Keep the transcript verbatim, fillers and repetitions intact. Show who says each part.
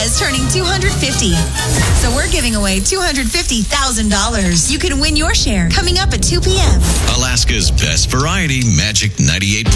Speaker 1: is turning two hundred fifty. So we're giving away two hundred fifty thousand dollars. You can win your share coming up at two p.m.
Speaker 2: Alaska's best variety, Magic ninety-eight.